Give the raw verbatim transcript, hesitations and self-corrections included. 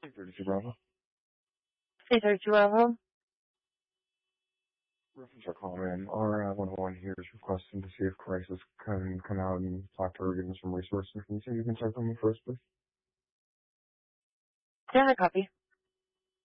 thirty-two Bravo. Hey, thirty-two Bravo. Reference our call in. R one oh one here is requesting to see if Crisis can come out and talk to her, give them some resources. Can you say you can start them first, please? Yeah, I copy.